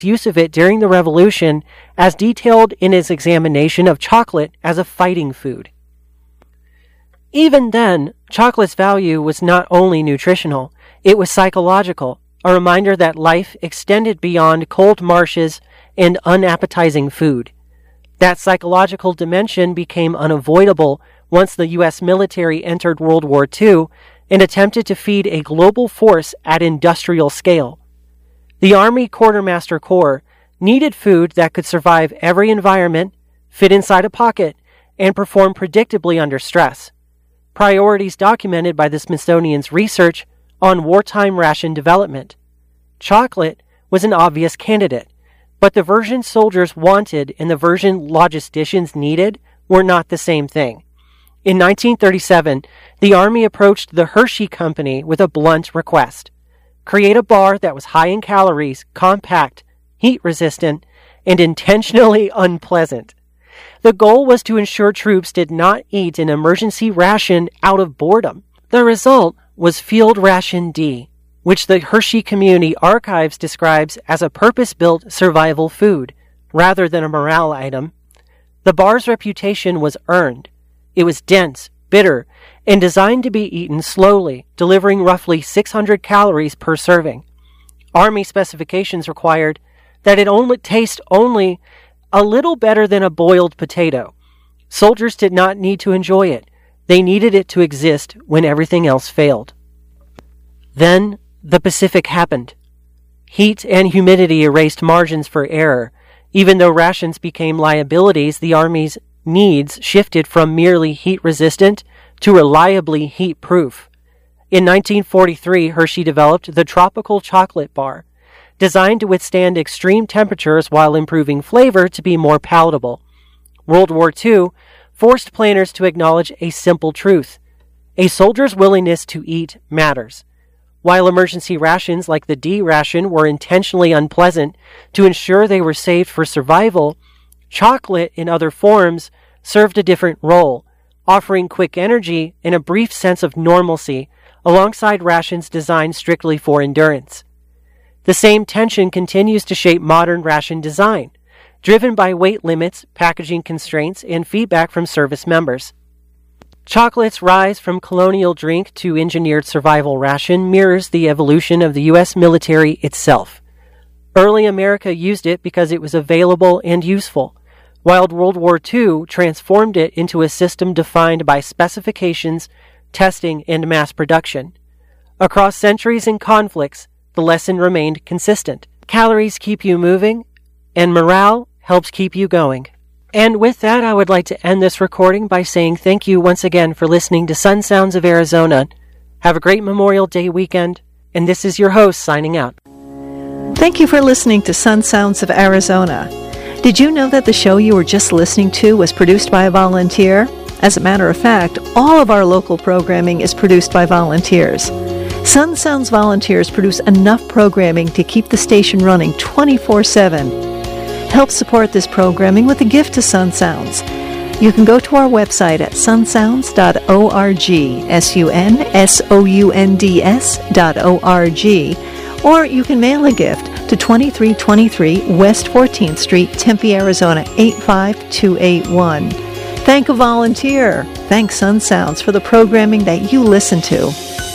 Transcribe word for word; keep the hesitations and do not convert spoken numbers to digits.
use of it during the Revolution, as detailed in his examination of chocolate as a fighting food. Even then, chocolate's value was not only nutritional, it was psychological, a reminder that life extended beyond cold marshes and unappetizing food. That psychological dimension became unavoidable once the U S military entered World War Two and attempted to feed a global force at industrial scale. The Army Quartermaster Corps needed food that could survive every environment, fit inside a pocket, and perform predictably under stress. Priorities documented by the Smithsonian's research on wartime ration development. Chocolate was an obvious candidate, but the version soldiers wanted and the version logisticians needed were not the same thing. In nineteen thirty-seven, the Army approached the Hershey Company with a blunt request. Create a bar that was high in calories, compact, heat-resistant, and intentionally unpleasant. The goal was to ensure troops did not eat an emergency ration out of boredom. The result was Field Ration D, which the Hershey Community Archives describes as a purpose-built survival food, rather than a morale item. The bar's reputation was earned. It was dense, bitter, and designed to be eaten slowly, delivering roughly six hundred calories per serving. Army specifications required that it only taste only a little better than a boiled potato. Soldiers did not need to enjoy it. They needed it to exist when everything else failed. Then, the Pacific happened. Heat and humidity erased margins for error. Even though rations became liabilities, the Army's needs shifted from merely heat-resistant to reliably heat-proof. In nineteen forty-three, Hershey developed the Tropical Chocolate Bar, designed to withstand extreme temperatures while improving flavor to be more palatable. World War Two forced planners to acknowledge a simple truth. A soldier's willingness to eat matters. While emergency rations like the D ration were intentionally unpleasant to ensure they were saved for survival, chocolate in other forms served a different role, offering quick energy and a brief sense of normalcy alongside rations designed strictly for endurance. The same tension continues to shape modern ration design, driven by weight limits, packaging constraints, and feedback from service members. Chocolate's rise from colonial drink to engineered survival ration mirrors the evolution of the U S military itself. Early America used it because it was available and useful, while World War Two transformed it into a system defined by specifications, testing, and mass production. Across centuries and conflicts, the lesson remained consistent. Calories keep you moving, and morale helps keep you going. And with that, I would like to end this recording by saying thank you once again for listening to Sun Sounds of Arizona. Have a great Memorial Day weekend, and this is your host signing out. Thank you for listening to Sun Sounds of Arizona. Did you know that the show you were just listening to was produced by a volunteer? As a matter of fact, all of our local programming is produced by volunteers. Sun Sounds volunteers produce enough programming to keep the station running twenty-four seven. Help support this programming with a gift to Sun Sounds. You can go to our website at sunsounds dot org, S U N S O U N D S dot O R G, or you can mail a gift to twenty-three twenty-three West fourteenth Street, Tempe, Arizona, eight five two eight one. Thank a volunteer. Thank Sun Sounds for the programming that you listen to.